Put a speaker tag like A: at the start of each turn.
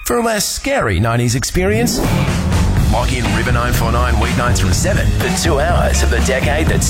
A: For a less scary 90s experience, log in River 949 weeknights from 7 for 2 hours of the decade that's